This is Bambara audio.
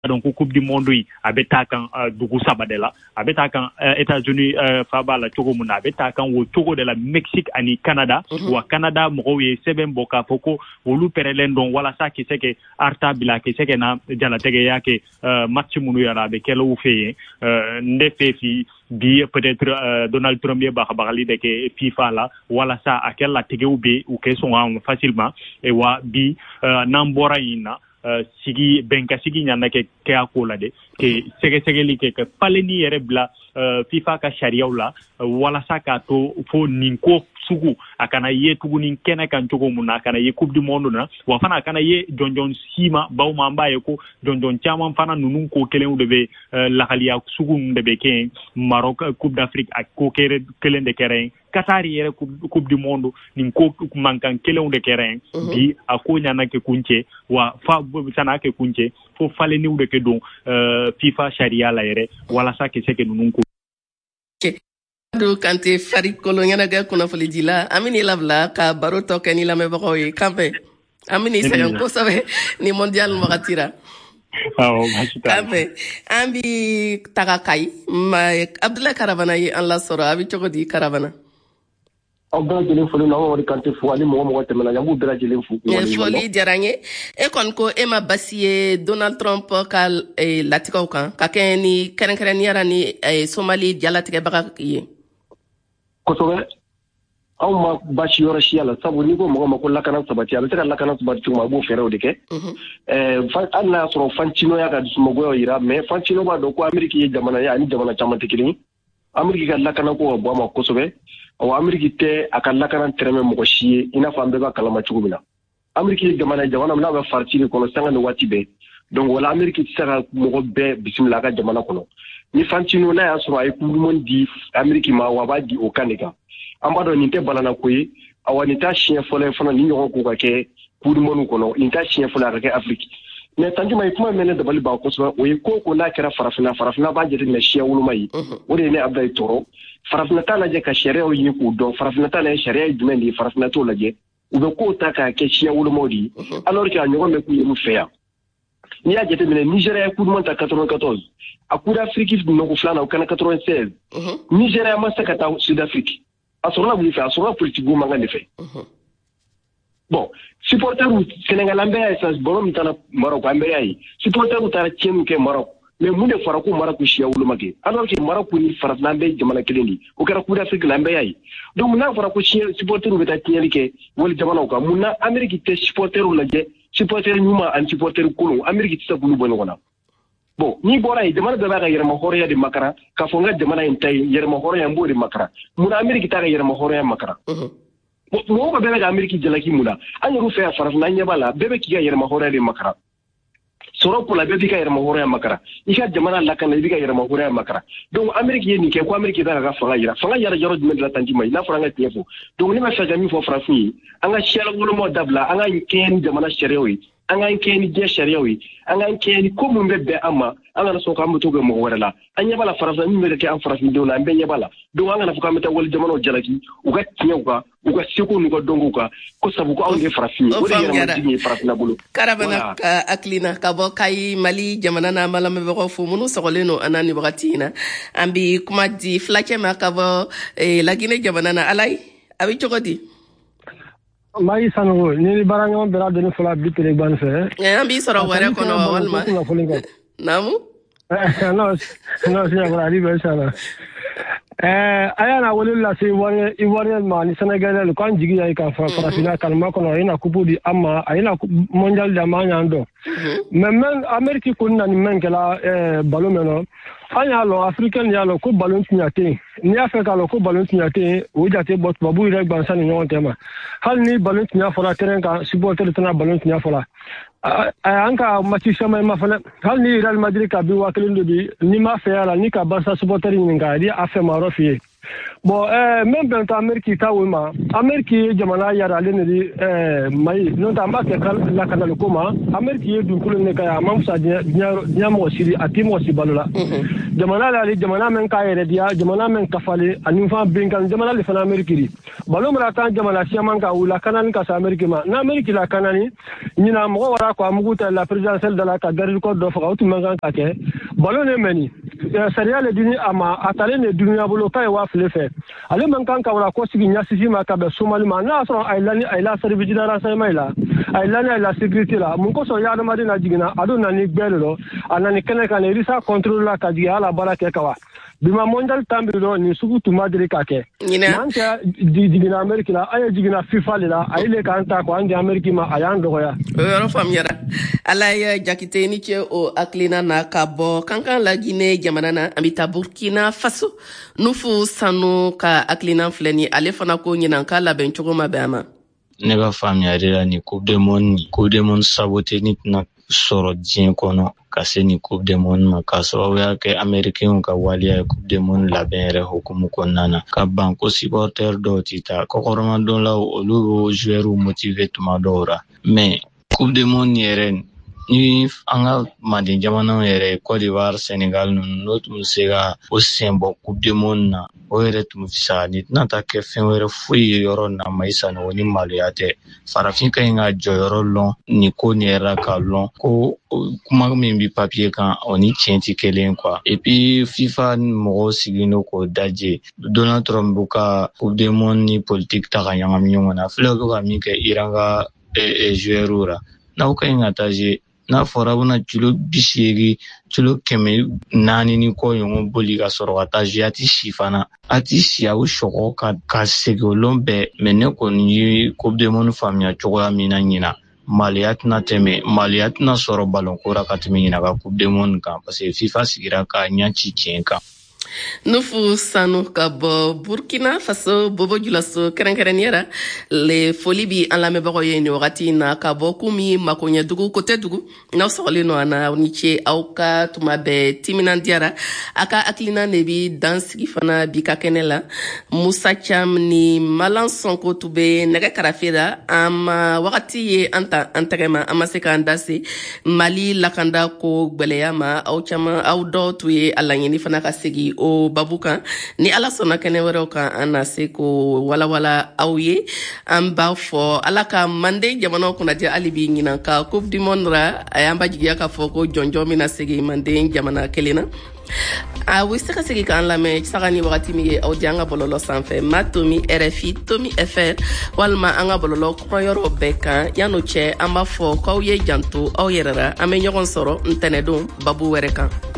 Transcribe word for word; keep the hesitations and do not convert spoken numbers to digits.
donc coupe du monde yi abeta kan dugu sabadela abeta kan États-Unis faba la chogo muna abeta kan wo chogo de la Mexique ani Canada wa Canada mo ye seven boka foko wolu perelen don wala sa ki seke arta bila ki seke na jala tege yake match munu yara be kelo fe nde fe fi bi peut-être euh, Donald Trump ba bakali de ke FIFA la wala sa akel la tege ube ou ke son facilement et wa bi euh, nambora ina Uh, sigi benka sigi nyana ke ke akola de ke sege sege li ke ke paleni yere bla uh, FIFA ka sharia la uh, wala saka to fo ninko sugu akana ye tugu nin kena kan togo muna akana ye coupe du monde na wa fana akana ye jonjon sima baw mamba ye ko jonjon chama fana nunun ko kelen de be uh, la khaliya sugu de be ke Maroc coupe d'Afrique ak ko kere kelen de keren Qatar yere coupe du monde nin ko mankan kelen de keren uh -huh. bi ako nyana ke kunche wa fa sana ke kunche fo fale ni de ke don uh, FIFA sharia la yere wala sa ke seke nunun ko do kante fari kolo ngana ga kuna fali jila amini labla ka baro to keni la me bakoy kampe amini sayon ko sabe ni mondial makatira aw mashita kampe ambi tagakai ma Abdullah Caravana yi Allah soro abi chogodi Caravana Abdullah jelen fulu na wori kante fu ali mo mo temela yabu dra jelen fu e foli jaranye e kon ko e ma basiye Donald Trump ka e latiko kan ka keni keren keren yara ni e Somali jalatike baka yi kosobe aw ma bashi yoro shiala sabu ni ko mo ma ko lakana sabati ala teka lakana sabati ma bo fere odike eh fa alla soro fancino ya ga sumo go yira me fancino ba do ko America ye jamana ya ni jamana chamante kini America ga lakana ko bo ma kosobe o America te aka lakana treme mo ko shiye ina fa mbeba kala ma chugubina America ye jamana jamana na ba farti ko sanga no wati be donc wala America tsara mo go be bismillah ga jamana ko ni fancino na ya soro ay ku mon di America ma wa ba di o kanega ambado ni te balana koyi awani ta chien fole fona ni nyon ko ka ke ku di monu kono ni ta chien fole ka ke Afrique mais tanti may kuma menen da bali ba ko so o ko ko na kira farafina farafina ba jeti na chien wulu mai o de ne abdai toro farafina ta la je ka sharia o yi ku do farafina ta la sharia du men di farafina to la je u be ko ta ka ke chien wulu modi alors que anyo me ku yemu feya ni ya jeti menen Nigeria ku du monta quatre-vingt-quatorze aku d'Afrique no ko flana o kana quatre-vingt-seize Nigeria ma sakata Sud Afrique asura bu fa asura politique go manga nefe bon supporter u Sénégal ambe ay sans borom tala Maroc ambe ay supporter u tara tiem ke Maroc mais mu ne fara ko Maroc shiya wulu mage alors que Maroc ni fara na be jamana kelendi o kara ku d'Afrique lambe ay donc na fara ko shiya supporter u beta tieli ke wol jamana ko mun na Amerique te supporter u laje supporter nyuma an supporter ko Amerique te sabulu bono wona bon ni bora yi jamana da ga yerma horoya de makara ka fonga jamana intay yerma horoya mbori makara muna America ta ga yerma horoya makara mo ko bebe ga America jalaki muna an ru fe faraf na nyabala bebe ki ga yerma horoya de makara soro pour la bebe ka yerma horoya makara ika jamana la kan biga yerma horoya makara donc America yeni ke ko America da ga fanga yira fanga yara jaro de la tanti mai na franga tiefo donc ni ma fa gami fo frafi anga shela wolo mo dabla anga ken jamana sherewi anga keni je shariawi anga keni ko mun bebbe amma anga so ka muto go mo warala anya bala farasa mi mede ke an farasa mi dona be nyabala do anga na fuka meta wol jamano jalaki uga tinyuka uga siku nugo donguka ko sabu ko awde farasi o de yara mi farasi na bulu Caravana ka aklina ka bo kai Mali jamana na mala me ko fu munu sogoleno anani bagatina ambi kuma di flake ma ka bo e la Guinée jamana na alai abi chogodi mai sanu ni barango bera de fula bitre ban fe eh ambi soro wara kono walma namu no no sia bra ri be sala eh ayana wolilla se wore i wore ma ni Senegal ko an jigi ay ka fa farafina kalma kono ina kubudi amma ayina mondial da ma nyando mais men Amerique ko na ni men kala eh balomeno anya lo africain ya lo ko ballon tinyate ni africa lo ko ballon tinyate o jate bot babu ire gbansa ni yon tema hal ni ballon tinya fola terrain ka supporter tana ballon tinya fola anka match sama ma fala hal ni Real Madrid ka bi wakilin bi ni ma fe ala ni ka Barca supporter ni ngadi afa marofi bon eh même ben ta Amerique ta wima Amerique jamana yara le ni eh mai non ta ma ke la kana lo koma Amerique du kulo ne ka ya mam sa nya nya mo siri atimo si balola jamana la jamana men ka yere dia jamana men ka fale ani fa benkan jamana le fana amerikiri balo mara tan jamana siaman ka wula kanani ka sa ameriki ma na ameriki la kanani nyina mo wara ko amuguta la présidentielle de la ka garil ko do fa utu mangan ka ke balo ne meni sariya le dini ama atale ne dunya bolo kai wa flefe ale man kan ka wala ko sigi nyasisi ma ka be somali ma na so ay lani ay la service dina sa mai la ay lani ay la sécurité la mun ko so ya do madina jigina ado na ni gbelo anani kene kan risa contrôle la ka jiga ala bala ke kawa bima mondial tambiro ni sugu tuma dire ka ke manka jigina amerika la ay jigina fifa la ay le kan ta ko anje amerika ma ayan do ya yoro fam yara ala ya jakite ni che o aklina na kabo kankan la Guinée jamana na amita Burkina Faso nufu sanu ka aklina fleni ale fana ko nyina kala ben chogo mabama ne ga fam yara ni coupe du monde coupe du monde saboté ni na soro dien kono kase ni coupe du monde makaso ya ke américain ka walia coupe du monde la benre hukumu konana ka banko supporter do tita ko koroma don la olu joueur motivé tuma dora mais coupe du monde yeren ni anga madin jamana yere Côte d'Ivoire Sénégal no tum sega o sembo coupe du monde na o yere tum fisa ni nata ke fenwere fuyi yoro na maisa no ni maliyate farafin ka inga joyoro lon ni ko ni era ka lon ko kuma min bi papier kan oni tienti kelen quoi et puis FIFA mo sigino ko daje Donald Trump buka coupe du monde ni politique ta ga yanga mi na fle ko ga mi ke iranga e joueura na ko inga taje na fora una kilo bishiri kilo keme nani ni ko yongo boli ga soro ata jiati shifana ati sia u shoko ka ka segolombe mene ko ni coupe du monde famia choya mina nyina maliat na teme maliat na soro balon kora ka teme nyina ka coupe du monde ka parce que FIFA sigira ka nyachi chenka nufu sanu ka bɔ Burkina Faso bobo julaso kɛrɛnkɛrɛnniyara le foli bi an lamɛnbagaw ye nin wagati na ka bɔ kumi makoɲɛ dugu kote dugu n'aw sɔgɔlen nɔ an na ni ce aw ka tuma bɛɛ timinandiyara a ka hakilina de bi dansigi fana bi ka kɛnɛ la Musa Cam ni Malan Sonko tun bɛ nɛgɛ karafe la an ma wagati ye an ta an tɛgɛ ma an ma se k'an da se Mali lakanda ko gwɛlɛya ma aw caman aw dɔw tun ye a laɲini fana ka segi o babu kan ni ala sɔnna kɛnɛ wɛrɛw kan an na se ko walawala aw ye an b'a fɔ ala ka mande jamanaw kunnajɛ hali bi ɲinan ka coupe du monde ra a y'an ba jigiya k'a fɔ ko jɔnjɔn bɛna segin manden jamana kelen na a bɛ se ka segin k'an lamɛn saga ni wagati min ye aw di an ka bɔlɔlɔ sanfɛ ma tomi R F I tomi F R walima an ka bɔlɔlɔ kɔrɔyɔrɔ bɛɛ kan yan'o cɛ an b'a fɔ k'aw ye janto aw yɛrɛ la an bɛ ɲɔgɔn sɔrɔ ntɛnɛndon babu wɛrɛ kan